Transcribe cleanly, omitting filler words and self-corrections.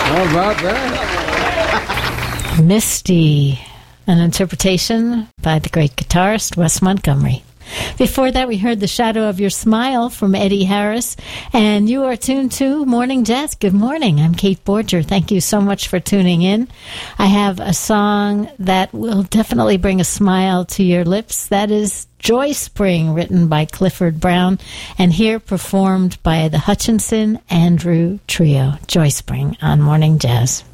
How about that? Misty, an interpretation by the great guitarist Wes Montgomery. Before that, we heard The Shadow of Your Smile from Eddie Harris, and you are tuned to Morning Jazz. Good morning. I'm Kate Borger. Thank you so much for tuning in. I have a song that will definitely bring a smile to your lips. That is Joy Spring, written by Clifford Brown, and here performed by the Hutchinson Andrew Trio. Joy Spring on Morning Jazz.